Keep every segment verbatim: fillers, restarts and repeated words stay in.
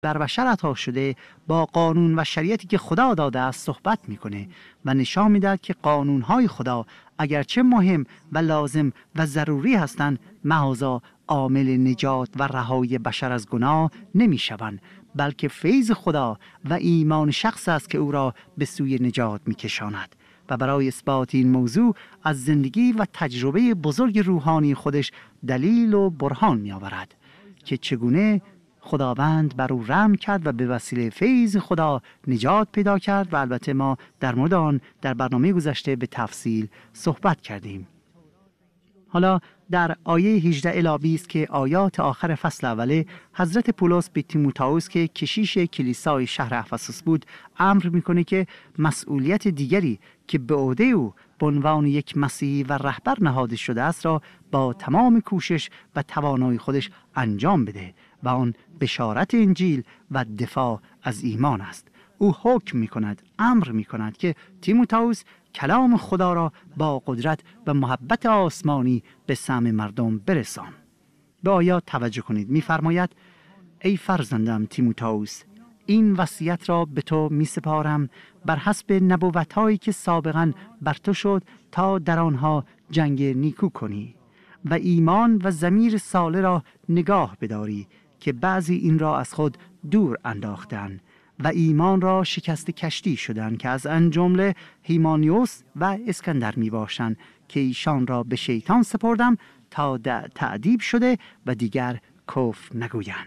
بر بشر عطا شده با قانون و شریعتی که خدا داده است صحبت میکنه و نشان میدهد که قانونهای خدا اگرچه مهم و لازم و ضروری هستند، محضاً عامل نجات و رهایی بشر از گناه نمیشوند، بلکه فیض خدا و ایمان شخص است که او را به سوی نجات میکشاند. و برای اثبات این موضوع از زندگی و تجربه بزرگ روحانی خودش دلیل و برهان میآورد که چگونه خداوند بر او رحم کرد و به وسیله فیض خدا نجات پیدا کرد، و البته ما در مورد آن در برنامه گذشته به تفصیل صحبت کردیم. حالا در آیه هجده الی بیست که آیات آخر فصل اوله، حضرت پولس به تیموتائوس که کشیش کلیسای شهر افسوس بود امر میکنه که مسئولیت دیگری که به عهده او به عنوان یک مسیحی و رهبر نهاده شده است را با تمام کوشش و توانایی خودش انجام بده و آن بشارت انجیل و دفاع از ایمان است. او حکم می کند، امر می کند که تیموتائوس کلام خدا را با قدرت و محبت آسمانی به سمع مردم برسان. به آیات توجه کنید. می فرماید: ای فرزندم تیموتائوس، این وصیت را به تو می سپارم بر حسب نبوت‌هایی که سابقاً بر تو شد تا در آنها جنگ نیکو کنی و ایمان و ضمیر صالح را نگاه بداری که بعضی این را از خود دور انداختند و ایمان را شکست کشتی شدند که از آن جمله هیمانیوس و اسکندر می باشند که ایشان را به شیطان سپردم تا تعذیب شده و دیگر کفر نگویند.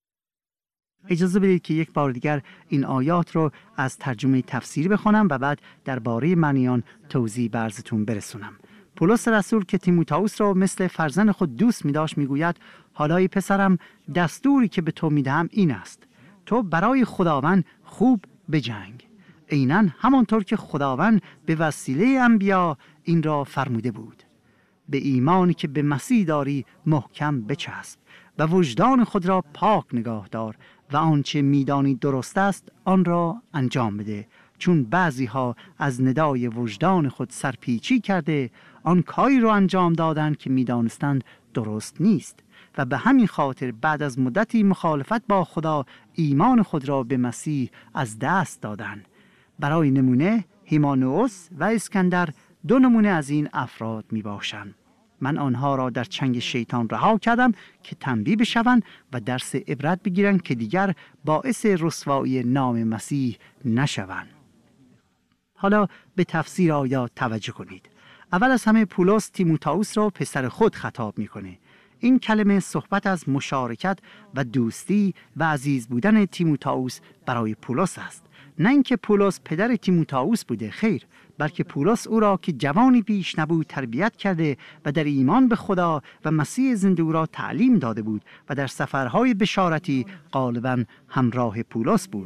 اجازه بدید که یک بار دیگر این آیات رو از ترجمه تفسیری بخونم و بعد درباره معنی آن توضیح به عرضتون برسونم. پولس رسول که تیموتائوس را مثل فرزند خود دوست می داشت می گوید: حالا ای پسرم، دستوری که به تو می دهم این است: تو برای خداوند خوب بجنگ، عیناً همانطور که خداوند به وسیله انبیا این را فرموده بود. به ایمانی که به مسیح داری محکم بچسب و وجدان خود را پاک نگاه دار و آنچه میدانی درست است آن را انجام بده، چون بعضی ها از ندای وجدان خود سرپیچی کرده آن کاری را انجام دادند که میدانستند درست نیست و به همین خاطر بعد از مدتی مخالفت با خدا ایمان خود را به مسیح از دست دادند. برای نمونه هیمانوس و اسکندر دو نمونه از این افراد می باشند. من آنها را در چنگ شیطان رها کردم که تنبیه بشوند و درس عبرت بگیرند که دیگر باعث رسوایی نام مسیح نشوند. حالا به تفسیر آیات توجه کنید. اول از همه پولس تیموتائوس را پسر خود خطاب میکنه. این کلمه صحبت از مشارکت و دوستی و عزیز بودن تیموتائوس برای پولس است. نه اینکه پولس پدر تیموتائوس بوده، خیر، بلکه پولس او را که جوانی پیش نبود تربیت کرده و در ایمان به خدا و مسیح زنده او را تعلیم داده بود و در سفرهای بشارتی غالباً همراه پولس بود.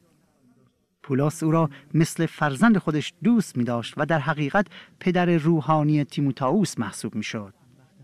پولس او را مثل فرزند خودش دوست می داشت و در حقیقت پدر روحانی تیموتائوس محسوب می شد.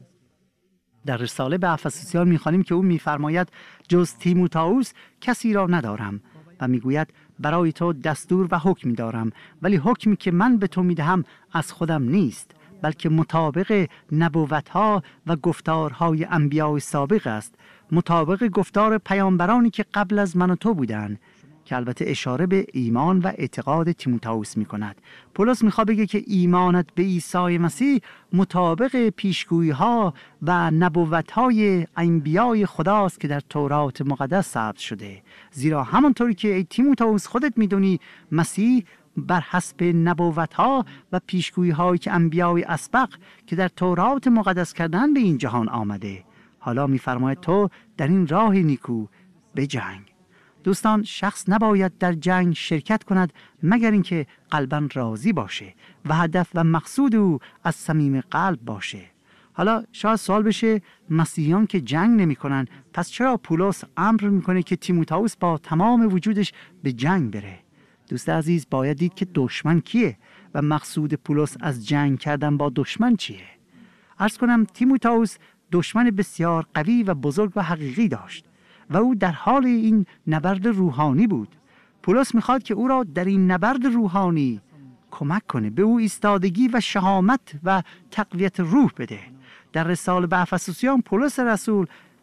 در رساله به افسوسیان می خوانیم که او می فرماید: جز تیموتائوس کسی را ندارم و می گوید برای تو دستور و حکمی دارم، ولی حکمی که من به تو می دهم از خودم نیست، بلکه مطابق نبوتها و گفتارهای انبیاء سابق است، مطابق گفتار پیامبرانی که قبل از من و تو بودند، که البته اشاره به ایمان و اعتقاد تیموتائوس می کند. پولس می خواد بگه که ایمانت به عیسی مسیح مطابق پیشگویی ها و نبوت های انبیاء خداست که در تورات مقدس ثبت شده، زیرا همانطوری که ای تیموتائوس خودت می دونی مسیح بر حسب نبوت ها و پیشگویی هایی که انبیاء اسبق که در تورات مقدس کردن به این جهان آمده. حالا می فرماید تو در این راه نیکو بجنگ. دوستان، شخص نباید در جنگ شرکت کند مگر اینکه قلباً راضی باشه و هدف و مقصود او از صمیم قلب باشه. حالا شاید سوال بشه مسیحیان که جنگ نمی کنن، پس چرا پولس امر میکنه که تیموتائوس با تمام وجودش به جنگ بره؟ دوست عزیز، باید دید که دشمن کیه و مقصود پولس از جنگ کردن با دشمن چیه. عرض کنم تیموتائوس دشمن بسیار قوی و بزرگ و حقیقی داشت و او در حال این نبرد روحانی بود. پولس میخواد که او را در این نبرد روحانی کمک کنه، به او ایستادگی و شهامت و تقویت روح بده. در رساله به افسوسیان پولس رسول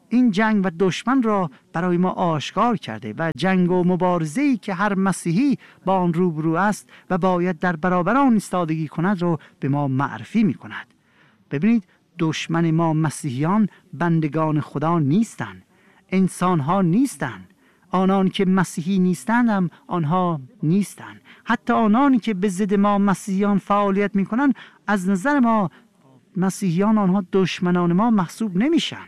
این جنگ و دشمن را برای ما آشکار کرده و جنگ و مبارزه‌ای که هر مسیحی با آن روبرو است و باید در برابر آن ایستادگی کند را به ما معرفی می کند. ببینید، دشمن ما مسیحیان بندگان خدا نیستند، انسانها نیستند. آنان که مسیحی نیستند هم آنها نیستند. حتی آنانی که به ضد ما مسیحیان فعالیت می کنند، از نظر ما مسیحیان آنها دشمنان ما محسوب نمیشن.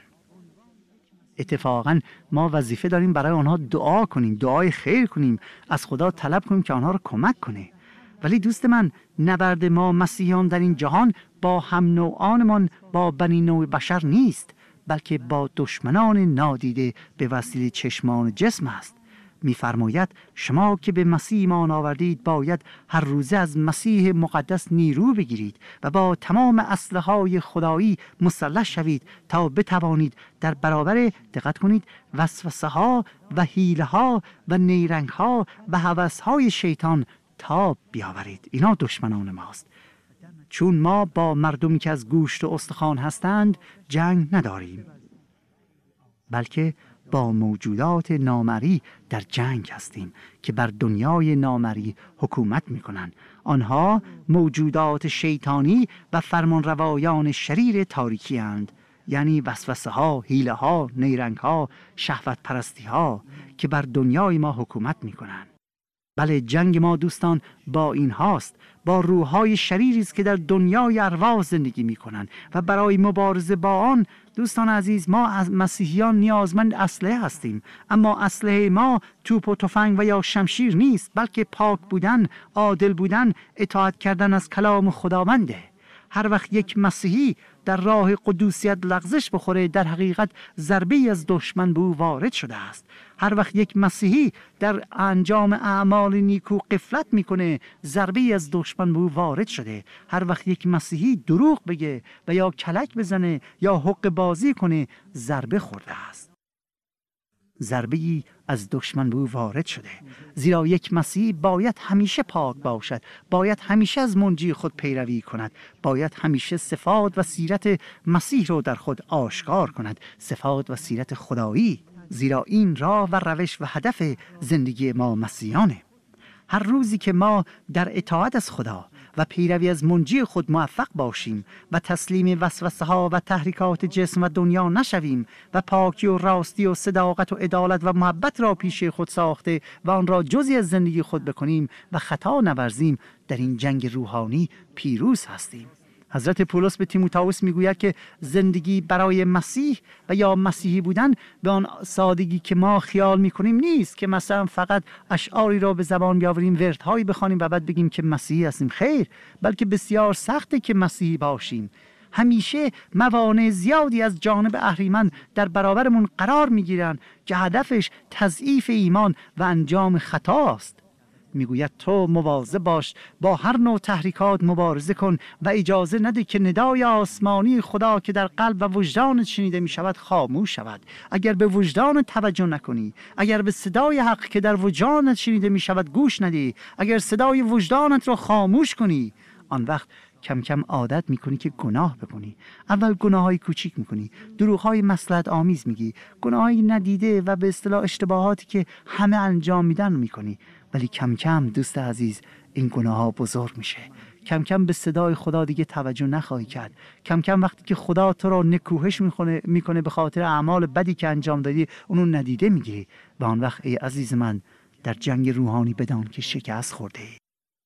اتفاقا ما وظیفه داریم برای آنها دعا کنیم، دعای خیر کنیم، از خدا طلب کنیم که آنها را کمک کنه. ولی دوست من، نبرد ما مسیحیان در این جهان با هم نوعانمان، با بنی نوع بشر نیست، بلکه با دشمنان نادیده به وسیله چشمان جسم است. می‌فرماید شما که به مسیح ایمان آوردید باید هر روزه از مسیح مقدس نیرو بگیرید و با تمام اسلحه‌های خدایی مسلح شوید تا بتوانید در برابر، دقت کنید، وسوسه‌ها و حیله‌ها و نیرنگ‌ها و هوس‌های شیطان تاب بیاورید. اینا دشمنان ماست. چون ما با مردمی که از گوشت و استخوان هستند جنگ نداریم، بلکه با موجودات نامری در جنگ هستیم که بر دنیای نامری حکومت می‌کنند. آنها موجودات شیطانی و فرمانروایان شریر تاریکی اند، یعنی وسوسه ها، حیله ها، نیرنگ ها، شهوت پرستی ها که بر دنیای ما حکومت می‌کنند. بله، جنگ ما دوستان با این هاست، با روح‌های شریری است که در دنیای ارواح زندگی می‌کنند و برای مبارزه با آن دوستان عزیز ما از مسیحیان نیازمند اسلحه هستیم. اما اسلحه ما توپ و تفنگ و یا شمشیر نیست، بلکه پاک بودن، عادل بودن، اطاعت کردن از کلام خداونده. هر وقت یک مسیحی در راه قدوسیت لغزش بخوره، در حقیقت ضربه‌ای از دشمن به او وارد شده است. هر وقت یک مسیحی در انجام اعمال نیکو غفلت میکنه، ضربه‌ای از دشمن به او وارد شده. هر وقت یک مسیحی دروغ بگه و یا کلک بزنه یا حق بازی کنه، ضربه خورده است. ضربه‌ای از دشمن به او وارد شده. زیرا یک مسیحی باید همیشه پاک باشد، باید همیشه از منجی خود پیروی کند، باید همیشه صفات و سیرت مسیح رو در خود آشکار کند، صفات و سیرت خدایی. زیرا این راه و روش و هدف زندگی ما مسیحیانه. هر روزی که ما در اطاعت از خدا و پیروی از منجی خود موفق باشیم و تسلیم وسوسه ها و تحریکات جسم و دنیا نشویم و پاکی و راستی و صداقت و عدالت و محبت را پیش خود ساخته و آن را جزئی از زندگی خود بکنیم و خطا نورزیم، در این جنگ روحانی پیروز هستیم. حضرت پولس به تیموتائوس میگوید که زندگی برای مسیح و یا مسیحی بودن به آن سادگی که ما خیال میکنیم نیست، که مثلا فقط اشعاری را به زبان بیاوریم، وردهایی بخوانیم و بعد بگیم که مسیحی هستیم. خیر، بلکه بسیار سخته که مسیحی باشیم. همیشه موانع زیادی از جانب اهریمن در برابرمون قرار میگیرن که هدفش تضعیف ایمان و انجام خطاست. میگوید تو مواظب باش، با هر نوع تحریکات مبارزه کن و اجازه نده که ندای آسمانی خدا که در قلب و وجدان شنیده می شود خاموش شود. اگر به وجدان توجه نکنی، اگر به صدای حق که در وجدانت شنیده می شود گوش ندی، اگر صدای وجدانت را خاموش کنی، آن وقت کم کم عادت میکنی که گناه بکنی. اول گناههای کوچیک میکنی، دروغهای مصلحت آمیز میگی، گناههای ندیده و به اصطلاح اشتباهاتی که همه انجام میدن میکنی. ولی کم کم دوست عزیز این گناه ها بزرگ میشه. کم کم به صدای خدا دیگه توجه نخواهی کرد. کم کم وقتی که خدا تو را نکوهش میکنه میکنه به خاطر اعمال بدی که انجام دادی، اونو ندیده میگیری و آن وقت ای عزیز من در جنگ روحانی بدان که شکست خورده ای.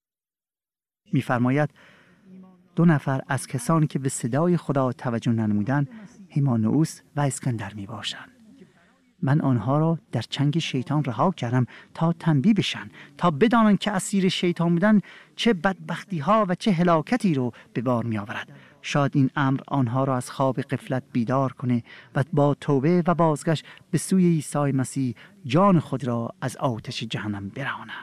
میفرماید دو نفر از کسانی که به صدای خدا توجه ننمودند هیمانوس و اسکندر می باشند. من آنها را در چنگ شیطان رها کردم تا تنبیه بشن، تا بدانند که اسیر شیطان بودن چه بدبختی ها و چه هلاکتی رو به بار می آورد. شاید این امر آنها را از خواب غفلت بیدار کنه و با توبه و بازگشت به سوی عیسی مسیح جان خود را از آتش جهنم برهانند.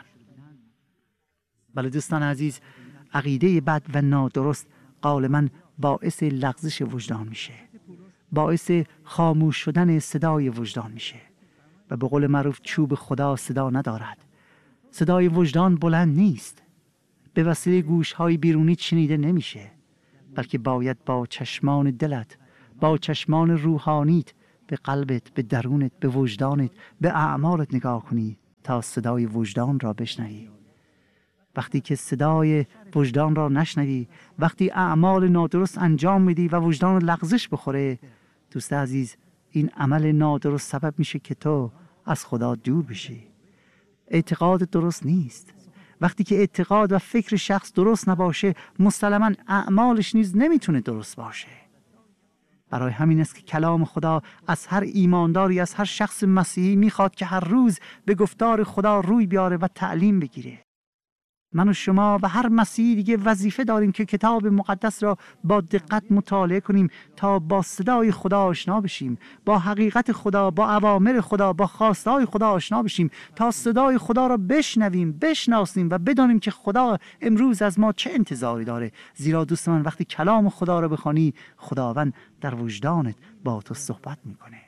بله دوستان عزیز، عقیده بد و نادرست غالباً باعث لغزش وجدان میشه، باعث خاموش شدن صدای وجدان میشه و به قول معروف چوب خدا صدا ندارد. صدای وجدان بلند نیست، به وسیله گوش‌های بیرونی شنیده نمیشه، بلکه باید با چشمان دلت، با چشمان روحانیت به قلبت، به درونت، به وجدانت، به اعمالت نگاه کنی تا صدای وجدان را بشنوی. وقتی که صدای وجدان را نشنوی، وقتی اعمال نادرست انجام میدی و وجدان لغزش بخوره، دوست عزیز، این عمل نادرست سبب میشه که تو از خدا دور بشی. اعتقاد درست نیست. وقتی که اعتقاد و فکر شخص درست نباشه، مسلماً اعمالش نیز نمیتونه درست باشه. برای همین است که کلام خدا از هر ایمانداری، از هر شخص مسیحی میخواد که هر روز به گفتار خدا روی بیاره و تعلیم بگیره. من و شما و هر مسیحی دیگه وظیفه داریم که کتاب مقدس را با دقت مطالعه کنیم تا با صدای خدا آشنا بشیم، با حقیقت خدا، با اوامر خدا، با خواستهای خدا آشنا بشیم، تا صدای خدا را بشنویم، بشناسیم و بدانیم که خدا امروز از ما چه انتظاری داره. زیرا دوست من، وقتی کلام خدا را بخوانی، خداوند در وجدانت با تو صحبت میکنه.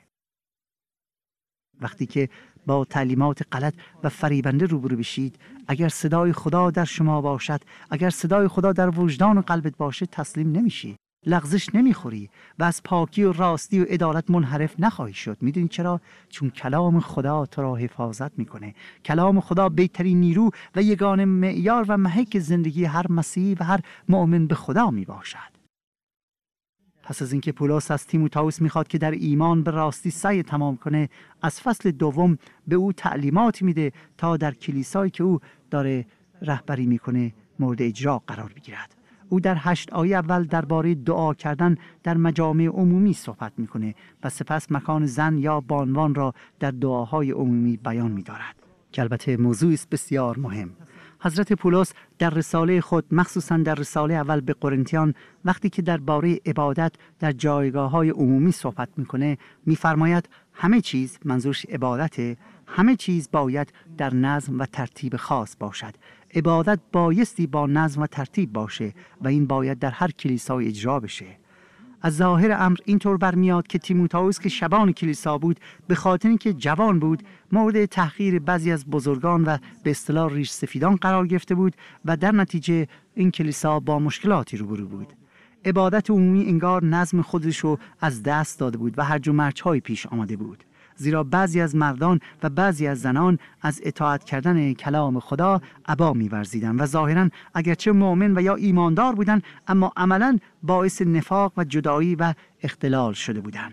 وقتی که با تعلیمات غلط و فریبنده روبرو بشید، اگر صدای خدا در شما باشد، اگر صدای خدا در وجدان و قلبت باشه، تسلیم نمیشی، لغزش نمیخوری و از پاکی و راستی و عدالت منحرف نخواهی شد. میدونی چرا؟ چون کلام خدا تو را حفاظت میکنه. کلام خدا بهترین نیرو و یگانه معیار و محک زندگی هر مسیحی و هر مؤمن به خدا میباشد. پس از اینکه پولس از تیموتائوس میخواد که در ایمان به راستی سعی تمام کنه، از فصل دوم به او تعلیمات میده تا در کلیسایی که او داره رهبری میکنه مورد اجرا قرار بگیرد. او در هشت آیه اول درباره دعا کردن در مجامع عمومی صحبت میکنه و سپس مکان زن یا بانوان را در دعاهای عمومی بیان میدارد که البته موضوعی است بسیار مهم. حضرت پولس در رساله خود، مخصوصا در رساله اول به قرنتیان، وقتی که درباره عبادت در جایگاه‌های عمومی صحبت میکنه، میفرماید همه چیز، منظورش عبادته، همه چیز باید در نظم و ترتیب خاص باشد. عبادت بایستی با نظم و ترتیب باشه و این باید در هر کلیسای اجرا بشه. از ظاهر امر اینطور برمیاد که تیموتائوس که شبان کلیسا بود، به خاطر اینکه جوان بود، مورد تحقیر بعضی از بزرگان و به اصطلاح ریش سفیدان قرار گرفته بود و در نتیجه این کلیسا با مشکلاتی روبرو بود. عبادت عمومی انگار نظم خودش رو از دست داده بود و هرج و مرج‌های پیش آمده بود، زیرا بعضی از مردان و بعضی از زنان از اطاعت کردن کلام خدا ابا می‌ورزیدند و ظاهراً اگرچه مؤمن و یا ایماندار بودند، اما عملاً باعث نفاق و جدایی و اختلال شده بودند.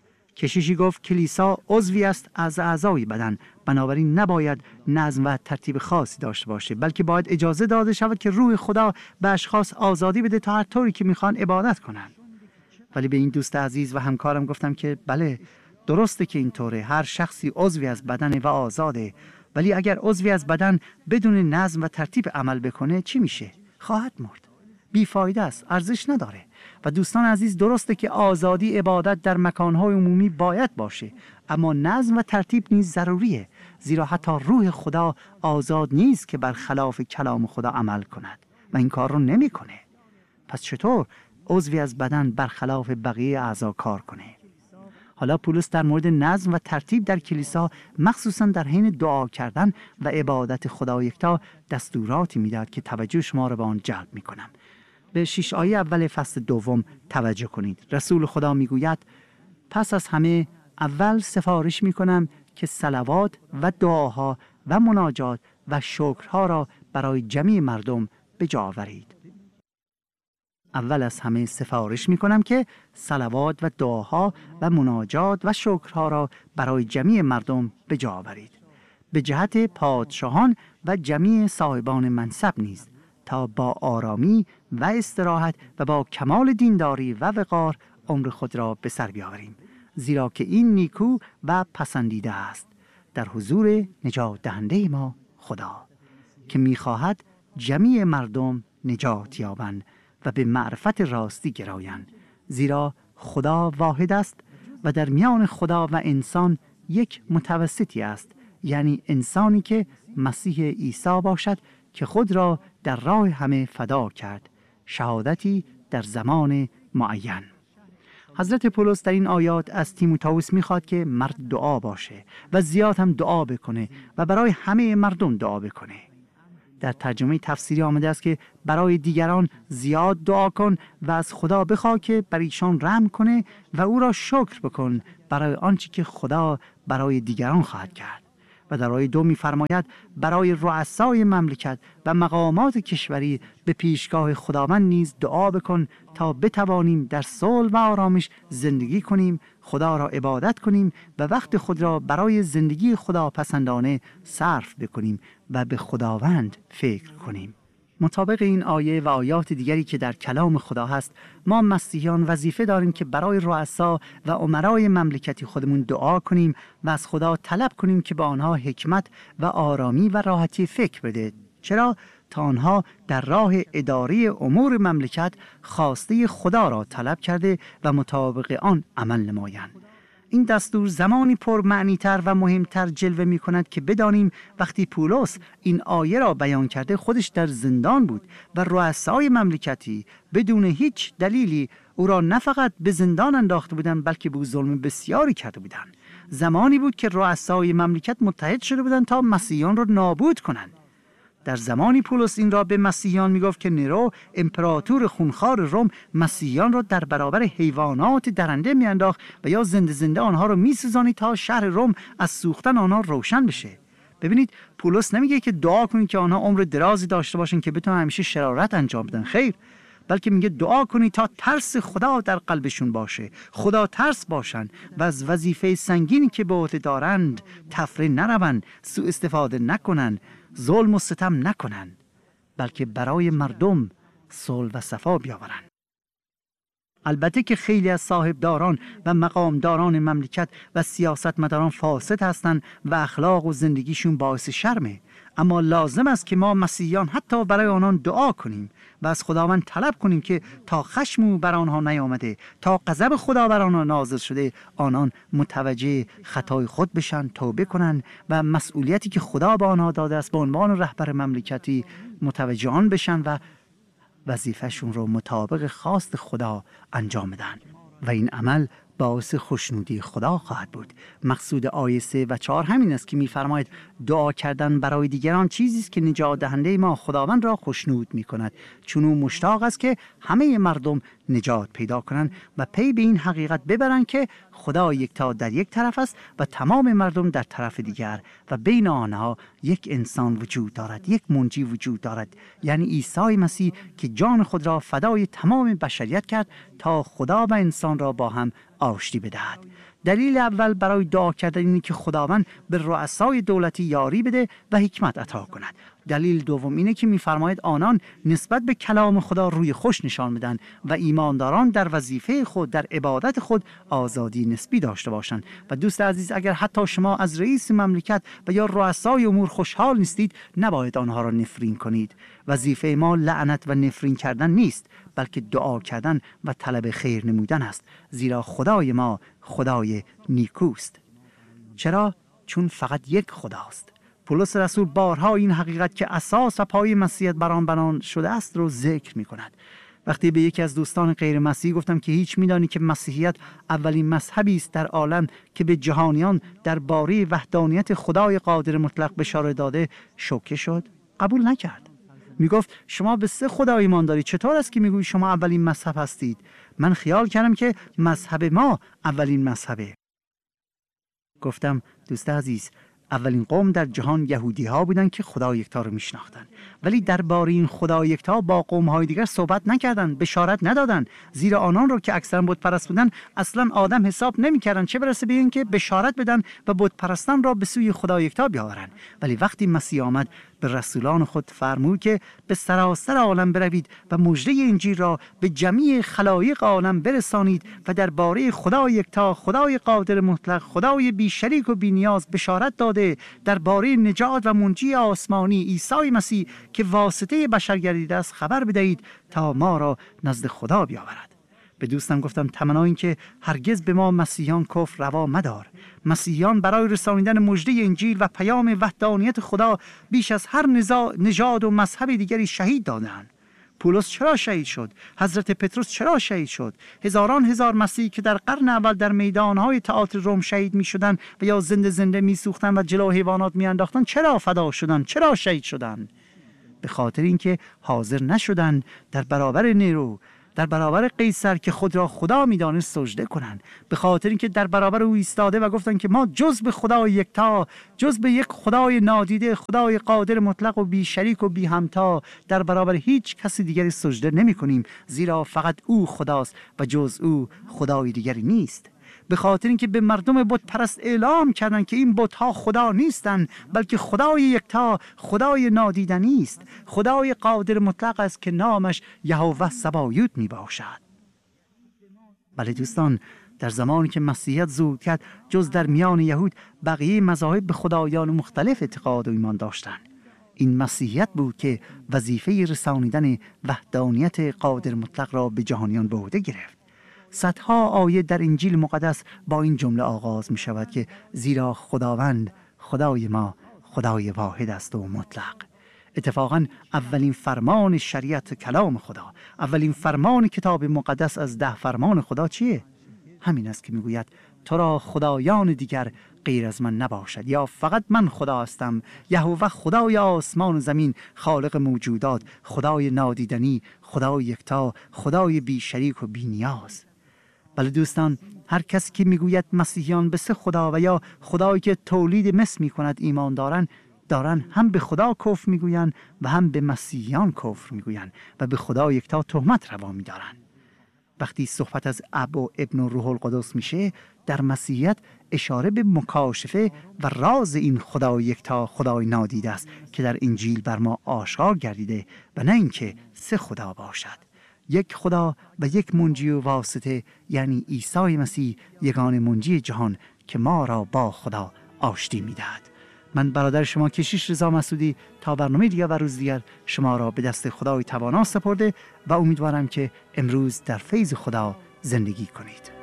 کشیشی گفت کلیسا عضوی است از اعضای بدن، بنابراین نباید نظم و ترتیب خاصی داشته باشه، بلکه باید اجازه داده شود که روح خدا به اشخاص آزادی بده تا هر طوری که میخوان عبادت کنند. ولی به این دوست عزیز و همکارم گفتم که بله، درسته که اینطوره، هر شخصی عضوی از بدن و آزاده، ولی اگر عضوی از بدن بدون نظم و ترتیب عمل بکنه چی میشه؟ خواهد مرد. بیفایده است، ارزش نداره. و دوستان عزیز، درسته که آزادی عبادت در مکانهای عمومی باید باشه، اما نظم و ترتیب نیز ضروریه، زیرا حتی روح خدا آزاد نیست که برخلاف کلام خدا عمل کند و این کار رو نمیکنه. پس چطور عضوی از بدن برخلاف بقیه اعضا کار کنه؟ حالا پولس در مورد نظم و ترتیب در کلیسا، مخصوصا در حین دعا کردن و عبادت خدا یکتا، دستوراتی میداد که توجه شما را به آن جلب میکنم. به شش آیه اول فصل دوم توجه کنید. رسول خدا میگوید: پس از همه اول سفارش میکنم که صلوات و دعاها و مناجات و شکرها را برای جمیع مردم به جا آورید. اول از همه سفارش میکنم که صلوات و دعاها و مناجات و شکرها را برای جمیع مردم به جا آورید، به جهت پادشاهان و جمیع صاحبان منصب نیز، تا با آرامی و استراحت و با کمال دینداری و وقار عمر خود را به سر بیاوریم، زیرا که این نیکو و پسندیده است در حضور نجات دهنده ما خدا، که میخواهد جمیع مردم نجات یابند و به معرفت راستی گرایند، زیرا خدا واحد است و در میان خدا و انسان یک متوسطی است، یعنی انسانی که مسیح عیسی باشد که خود را در راه همه فدا کرد، شهادتی در زمان معین. حضرت پولس در این آیات از تیموتائوس میخواد که مرد دعا باشه و زیاد هم دعا بکنه و برای همه مردم دعا بکنه. در ترجمه تفسیری آمده است که برای دیگران زیاد دعا کن و از خدا بخواه که بر ایشان رحم کنه و او را شکر بکن برای آنچه که خدا برای دیگران خواهد کرد. و در آیه دو می‌فرماید برای رؤسای مملکت و مقامات کشوری به پیشگاه خداوند نیز دعا بکن تا بتوانیم در صلح و آرامش زندگی کنیم، خدا را عبادت کنیم و وقت خود را برای زندگی خداپسندانه صرف بکنیم و به خداوند فکر کنیم. مطابق این آیه و آیات دیگری که در کلام خدا هست، ما مسیحیان وظیفه داریم که برای رؤسا و امرای مملکتی خودمون دعا کنیم و از خدا طلب کنیم که به آنها حکمت و آرامی و راحتی فکر بده. چرا؟ تا آنها در راه اداره امور مملکت خواسته خدا را طلب کرده و مطابق آن عمل نمایند. این دستور زمانی پر معنی‌تر و مهمتر جلوه می کند که بدانیم وقتی پولس این آیه را بیان کرده خودش در زندان بود و رؤسای مملکتی بدون هیچ دلیلی او را نه فقط به زندان انداخته بودند بلکه به او ظلم بسیاری کرده بودند. زمانی بود که رؤسای مملکت متحد شده بودند تا مسیحیان را نابود کنند. در زمانی پولس این را به مسیحیان میگفت که نیرو امپراتور خونخوار روم مسیحیان را در برابر حیوانات درنده میانداخت و یا زنده زنده آنها را میسوزانید تا شهر روم از سوختن آنها روشن بشه. ببینید پولس نمیگه که دعا کنید که آنها عمر درازی داشته باشن که بتونن همیشه شرارت انجام بدن، خیر، بلکه میگه دعا کنید تا ترس خدا در قلبشون باشه، خدا ترس باشن و از وظیفه سنگینی که به عهده دارند تفره نروند، سوء استفاده نکنن، ظلم و ستم نکنن، بلکه برای مردم صلح و صفا بیاورند. البته که خیلی از صاحبداران و مقامداران مملکت و سیاستمداران فاسد هستند و اخلاق و زندگیشون باعث شرمه، اما لازم است که ما مسیحیان حتی برای آنان دعا کنیم و از خداوند طلب کنیم که تا خشم او بر آنها نیامده، تا غضب خدا بر آنها نازل شده، آنان متوجه خطای خود بشن، توبه کنن و مسئولیتی که خدا به آنها داده است به عنوان رهبر مملکتی متوجه آن بشن و وظیفه‌شون رو مطابق خواست خدا انجام بدن و این عمل باعث خوشنودی خدا خواهد بود. مقصود آیه سه و چهار همین است که می‌فرماید دعا کردن برای دیگران چیزی است که نجات دهنده ما خداوند را خوشنود می‌کند، چون او مشتاق است که همه مردم نجات پیدا کنند و پی به این حقیقت ببرند که خدا یکتا در یک طرف است و تمام مردم در طرف دیگر و بین آنها یک انسان وجود دارد، یک منجی وجود دارد، یعنی عیسی مسیح که جان خود را فدای تمام بشریت کرد تا خدا و انسان را با هم آشتی بدهد. دلیل اول برای دعا کردن اینه که خداوند به رؤسای دولتی یاری بده و حکمت عطا کند. دلیل دوم اینه که می‌فرماید آنان نسبت به کلام خدا روی خوش نشان بدن و ایمانداران در وظیفه خود، در عبادت خود آزادی نسبی داشته باشند. و دوست عزیز، اگر حتی شما از رئیس مملکت و یا رؤسای امور خوشحال نیستید، نباید آنها را نفرین کنید. وظیفه ما لعنت و نفرین کردن نیست، بلکه دعا کردن و طلب خیر نمودن است، زیرا خدای ما خدای نیکوست. چرا؟ چون فقط یک خداست. پولس رسول بارها این حقیقت که اساس و پای مسیحیت بر آن بنا شده است رو ذکر می کند. وقتی به یکی از دوستان غیر مسیحی گفتم که هیچ میدانی که مسیحیت اولین مذهبی است در عالم که به جهانیان درباره وحدانیت خدای قادر مطلق بشاره داده، شوکه شد، قبول نکرد. میگفت شما به سه خدا ایمان دارید، چطور است که میگویید شما اولین مذهب هستید؟ من خیال کردم که مذهب ما اولین مذهبه. گفتم دوست عزیز، اولین قوم در جهان یهودی ها بودن که خدا یکتا رو میشناختن، ولی درباره این خدا یکتا با قوم های دیگر صحبت نکردن، بشارت ندادن، زیرا آنان رو که اکثرا بت پرست بودن اصلا آدم حساب نمیکردن، چه برسه به این که بشارت بدن و بت پرستان را به سوی خدا یکتا بیاورن. ولی وقتی مسیح آمد به رسولان خود فرمود که به سراسر عالم بروید و مژده انجیل را به جمیع خلایق عالم برسانید و درباره خدا یکتا، خدای قادر مطلق، خدای بی شریک و بی نیاز بشارت داده، درباره نجات و منجی آسمانی عیسی مسیح که واسطه بشر گردیده است خبر بدهید تا ما را نزد خدا بیاورد. به دوستم گفتم تمنا این که هرگز به ما مسیحیان کفر روا مدار. مسیحیان برای رسانیدن مژده انجیل و پیام وحدانیت خدا بیش از هر نژاد و مذهب دیگری شهید دادند. پولس چرا شهید شد؟ حضرت پتروس چرا شهید شد؟ هزاران هزار مسیحی که در قرن اول در میدانهای تئاتر روم شهید می شدند و یا زنده زنده می سوختند و جلو حیوانات می انداختند، چرا فدا شدند؟ چرا شهید شدند؟ به خاطر اینکه حاضر نشدند در برابر نیرو در برابر قیصر که خود را خدا می‌دانست سجده کنند، به خاطر اینکه در برابر او ایستاده و گفتند که ما جز به خدای یکتا، جز به یک خدای نادیده، خدای قادر مطلق و بی شریک و بی همتا، در برابر هیچ کسی دیگری سجده نمی‌کنیم، زیرا فقط او خداست و جز او خدای دیگری نیست. به خاطر اینکه به مردم بت پرست اعلام کردند که این بت‌ها خدا نیستند، بلکه خدای یکتا، خدای نادیدنی است، خدای قادر مطلق است که نامش یهوه سبایوت می باشد. بله دوستان، در زمانی که مسیحیت ظهور کرد، جز در میان یهود بقیه مذاهب به خدایان مختلف اعتقاد و ایمان داشتند. این مسیحیت بود که وظیفه رسانیدن وحدانیت قادر مطلق را به جهانیان به عهده گرفت. صدها آیه در انجیل مقدس با این جمله آغاز می شود که زیرا خداوند خدای ما خدای واحد است و مطلق. اتفاقا اولین فرمان شریعت کلام خدا، اولین فرمان کتاب مقدس از ده فرمان خدا چیه؟ همین است که میگوید تو را خدایان دیگر غیر از من نباشد، یا فقط من خدا هستم، یهوه خدای آسمان و زمین، خالق موجودات، خدای نادیدنی، خدای یکتا، خدای بی شریک و بی نیاز. بله دوستان، هر کسی که میگوید مسیحیان به سه خدا و یا خدایی که تولید مثل میکند ایمان دارن، دارن هم به خدا کفر میگویند و هم به مسیحیان کفر میگویند و به خدا یکتا تهمت روا میدارن. وقتی صحبت از اب و ابن و روح القدس میشه، در مسیحیت اشاره به مکاشفه و راز این خدای یکتا، خدای نادیده است که در انجیل بر ما آشکار گردیده و نه اینکه سه خدا باشد. یک خدا و یک منجی و واسطه، یعنی عیسی مسیح، یگانه منجی جهان که ما را با خدا آشتی میدهد. من برادر شما کشیش رضا مسعودی تا برنامه دیگر و روز دیگر شما را به دست خدای توانا سپرده و امیدوارم که امروز در فیض خدا زندگی کنید.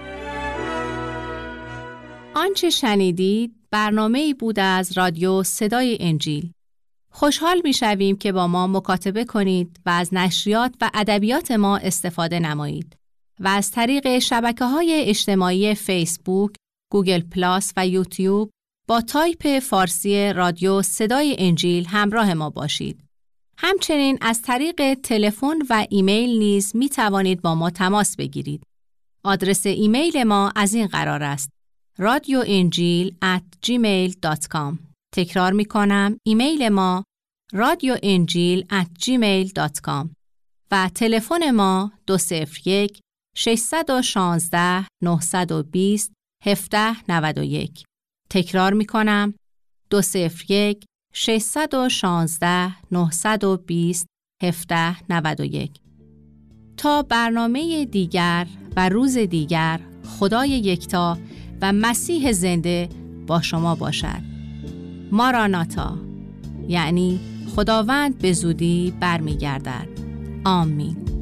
آنچه شنیدید برنامه‌ای بود از رادیو صدای انجیل. خوشحال می‌شویم که با ما مکاتبه کنید و از نشریات و ادبیات ما استفاده نمایید و از طریق شبکه‌های اجتماعی فیسبوک، گوگل پلاس و یوتیوب با تایپ فارسی رادیو صدای انجیل همراه ما باشید. همچنین از طریق تلفن و ایمیل نیز می توانید با ما تماس بگیرید. آدرس ایمیل ما از این قرار است: رادیو انجیل ات جیمیل دات کام. تکرار می کنم، ایمیل ما رادیو انجیل ات جیمیل دات کام و تلفن ما دو صفر یک ششصد و شانزده نهصد و بیست هفده نود و یک. تکرار می کنم، دو صفر یک ششصد و شانزده نهصد و بیست هفده نود و یک. تا برنامه دیگر و روز دیگر، خدای یکتا و مسیح زنده با شما باشد. ماراناتا، یعنی خداوند به زودی برمیگردد. آمین.